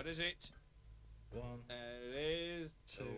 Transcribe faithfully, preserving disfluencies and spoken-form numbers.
What is it? One, There it is. two,